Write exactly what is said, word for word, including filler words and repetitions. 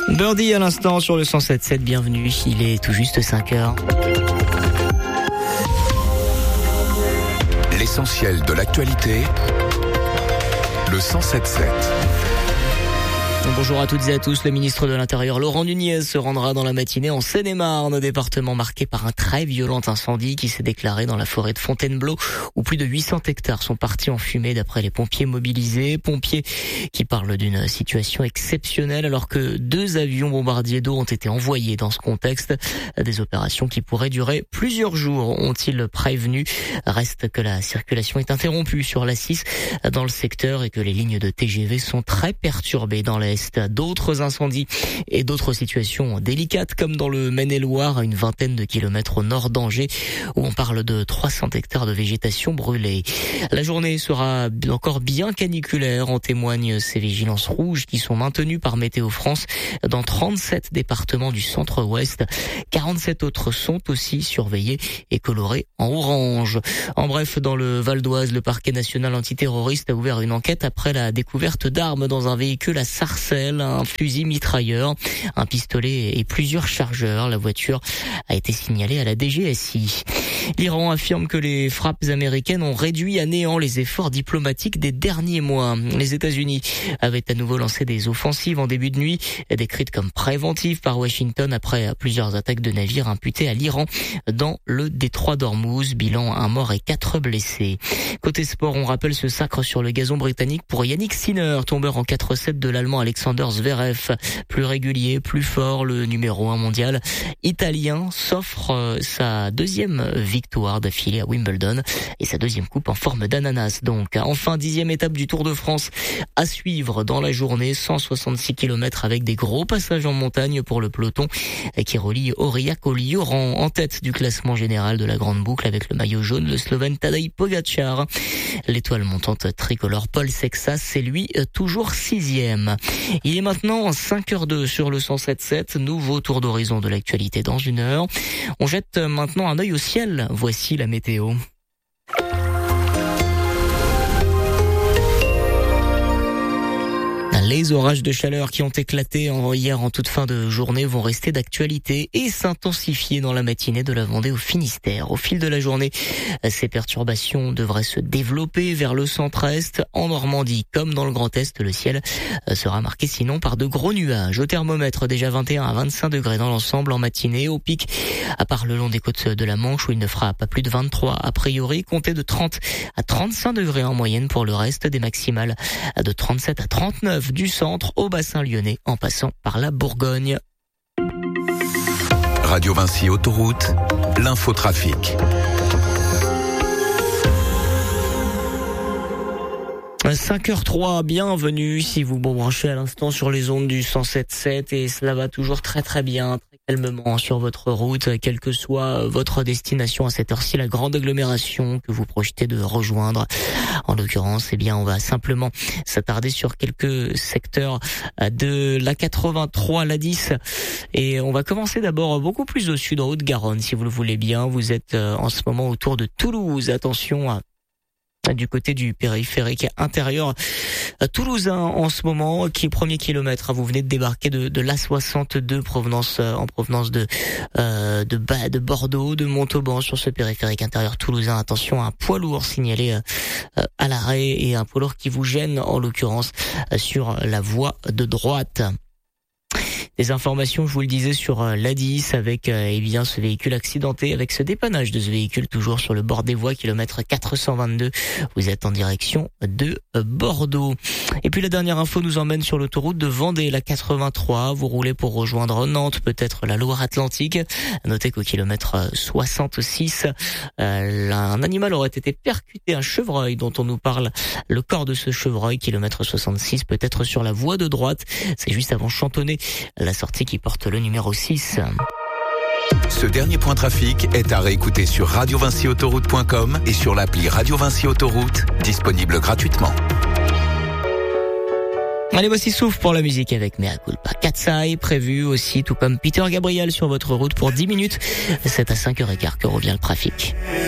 Birdie à l'instant sur le cent sept sept, bienvenue, il est tout juste cinq heures. L'essentiel de l'actualité, le cent sept sept. Bonjour à toutes et à tous. Le ministre de l'Intérieur Laurent Nunez se rendra dans la matinée en Seine-et-Marne, département marqué par un très violent incendie qui s'est déclaré dans la forêt de Fontainebleau, où plus de huit cents hectares sont partis en fumée d'après les pompiers mobilisés. Pompiers qui parlent d'une situation exceptionnelle alors que deux avions bombardiers d'eau ont été envoyés dans ce contexte. Des opérations qui pourraient durer plusieurs jours, ont-ils prévenu. Reste que la circulation est interrompue sur l'A six dans le secteur et que les lignes de T G V sont très perturbées dans l'Est. D'autres incendies et d'autres situations délicates comme dans le Maine-et-Loire, à une vingtaine de kilomètres au nord d'Angers, où on parle de trois cents hectares de végétation brûlée. La journée sera encore bien caniculaire, en témoignent ces vigilances rouges qui sont maintenues par Météo France dans trente-sept départements du centre-ouest. quarante-sept autres sont aussi surveillés et colorés en orange. En bref, dans le Val d'Oise, le parquet national antiterroriste a ouvert une enquête après la découverte d'armes dans un véhicule à Sarcelles. Un fusil mitrailleur, un pistolet et plusieurs chargeurs. La voiture a été signalée à la D G S I. L'Iran affirme que les frappes américaines ont réduit à néant les efforts diplomatiques des derniers mois. Les États-Unis avaient à nouveau lancé des offensives en début de nuit, décrites comme préventives par Washington après plusieurs attaques de navires imputées à l'Iran dans le détroit d'Ormuz. Bilan, un mort et quatre blessés. Côté sport, on rappelle ce sacre sur le gazon britannique pour Yannick Sinner, tombeur en quatre sept de l'Allemand Alexander Zverev. Plus régulier, plus fort, le numéro un mondial italien s'offre sa deuxième victoire d'affilée à Wimbledon et sa deuxième coupe en forme d'ananas. Donc, enfin, dixième étape du Tour de France à suivre dans la journée. cent soixante-six kilomètres avec des gros passages en montagne pour le peloton qui relie Aurillac au Lioran. En tête du classement général de la grande boucle avec le maillot jaune, le Slovène Tadej Pogačar. L'étoile montante tricolore Paul Sexas, c'est lui toujours sixième. Il est maintenant cinq heures deux sur le cent sept sept, nouveau tour d'horizon de l'actualité dans une heure. On jette maintenant un œil au ciel, voici la météo. Les orages de chaleur qui ont éclaté hier en toute fin de journée vont rester d'actualité et s'intensifier dans la matinée de la Vendée au Finistère. Au fil de la journée, ces perturbations devraient se développer vers le centre-est. En Normandie comme dans le Grand Est, le ciel sera marqué sinon par de gros nuages. Au thermomètre, déjà vingt et un à vingt-cinq degrés dans l'ensemble en matinée. Au pic, à part le long des côtes de la Manche où il ne fera pas plus de vingt-trois a priori, comptez de trente à trente-cinq degrés en moyenne pour le reste, des maximales de trente-sept à trente-neuf du centre au bassin lyonnais en passant par la Bourgogne. Radio Vinci Autoroute, l'infotrafic. cinq heures trois, bienvenue si vous vous branchez à l'instant sur les ondes du cent sept sept et cela va toujours très très bien, très calmement sur votre route, quelle que soit votre destination à cette heure-ci, la grande agglomération que vous projetez de rejoindre. En l'occurrence, eh bien, on va simplement s'attarder sur quelques secteurs de la quatre-vingt-trois, la dix et on va commencer d'abord beaucoup plus au sud, en Haute-Garonne, si vous le voulez bien. Vous êtes en ce moment autour de Toulouse, attention à du côté du périphérique intérieur toulousain en ce moment, qui est premier kilomètre. Vous venez de débarquer de, de l'A soixante-deux provenance en provenance de euh, de, de Bordeaux, de Montauban sur ce périphérique intérieur toulousain. Attention, un poids lourd signalé euh, à l'arrêt et un poids lourd qui vous gêne en l'occurrence euh, sur la voie de droite. Des informations, je vous le disais, sur l'A dix avec euh, eh bien ce véhicule accidenté, avec ce dépannage de ce véhicule toujours sur le bord des voies, kilomètre quatre cent vingt-deux. Vous êtes en direction de Bordeaux. Et puis la dernière info nous emmène sur l'autoroute de Vendée, la quatre-vingt-trois. Vous roulez pour rejoindre Nantes, peut-être la Loire-Atlantique. Notez qu'au kilomètre soixante-six, euh, un animal aurait été percuté, un chevreuil dont on nous parle. Le corps de ce chevreuil, kilomètre soixante-six, peut-être sur la voie de droite. C'est juste avant Chantonnay, la sortie qui porte le numéro six. Ce dernier point trafic est à réécouter sur radio vinci autoroute point com et sur l'appli Radio Vinci Autoroute, disponible gratuitement. Allez, voici Souffle pour la musique avec Mea Culpa. Katsai prévu aussi, tout comme Peter Gabriel sur votre route pour dix minutes. C'est à cinq heures quinze que revient le trafic.